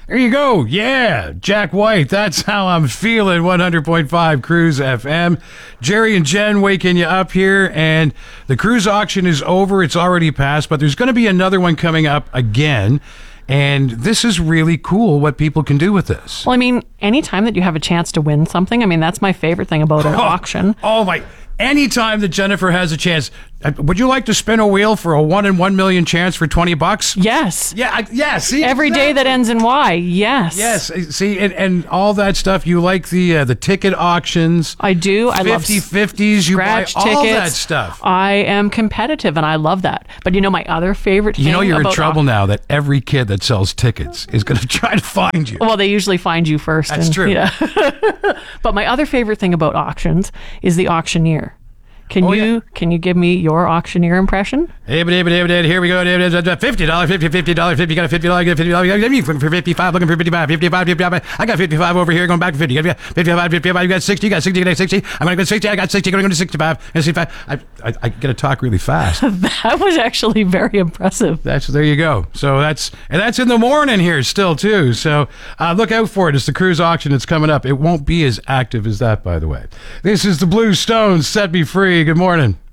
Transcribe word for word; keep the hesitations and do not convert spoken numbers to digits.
There you go. Yeah, Jack White. That's how I'm feeling. one hundred point five Cruise F M. Jerry and Jen waking you up here, and the cruise auction is over. It's already passed, but there's going to be another one coming up again. And this is really cool what people can do with this. Well, I mean, anytime that you have a chance to win something, I mean, that's my favorite thing about an oh, auction. Oh, my. Anytime that Jennifer has a chance, would you like to spin a wheel for a one in one million chance for twenty bucks? Yes. Yeah, I, yeah. See, every exactly. day that ends in Y. Yes. Yes. See, and, and all that stuff. You like the uh, the ticket auctions. I do. I love fifty fifties. You buy scratch all tickets. that stuff. I am competitive, and I love that. But you know, my other favorite thing You know you're in about trouble au- now that every kid that sells tickets is going to try to find you. Well, they usually find you first. That's and, true. Yeah. But my other favorite thing about auctions is the auctioneer. Can oh, you yeah. can you give me your auctioneer impression? Hey, but, but, but, here we go. Fifty dollars, fifty, fifty dollars, fifty. You got a fifty dollars, get a fifty dollars. You got for fifty-five, looking for fifty-five, fifty-five, fifty-five. I got fifty-five over here, going back to fifty. You got fifty-five, fifty-five. You got sixty. You got sixty. You got sixty. I'm going to go sixty. I got sixty. I'm going to go to sixty-five. And sixty-five. I, I, I got to talk really fast. That was actually very impressive. That's there you go. So that's and that's in the morning here still too. So uh, look out for it. It's the cruise auction that's coming up. It won't be as active as that, by the way. This is the Blue Stones. Set Me Free. Good morning.